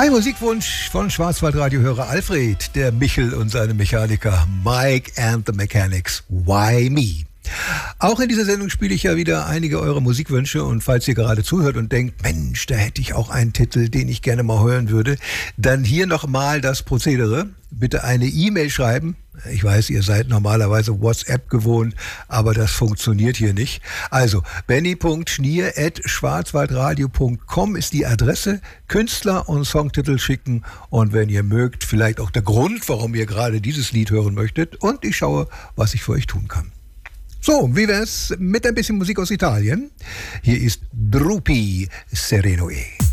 Ein Musikwunsch von Schwarzwaldradio-Hörer Alfred, der Michel und seine Mechaniker Mike and the Mechanics. Why Me? Auch in dieser Sendung spiele ich ja wieder einige eurer Musikwünsche, und falls ihr gerade zuhört und denkt, Mensch, da hätte ich auch einen Titel, den ich gerne mal hören würde, dann hier nochmal das Prozedere. Bitte eine E-Mail schreiben. Ich weiß, ihr seid normalerweise WhatsApp gewohnt, aber das funktioniert hier nicht. Also benny.schnier@schwarzwaldradio.com ist die Adresse. Künstler und Songtitel schicken, und wenn ihr mögt, vielleicht auch der Grund, warum ihr gerade dieses Lied hören möchtet, und ich schaue, was ich für euch tun kann. So, wie wär's mit ein bisschen Musik aus Italien? Hier ist Drupi Serenoe.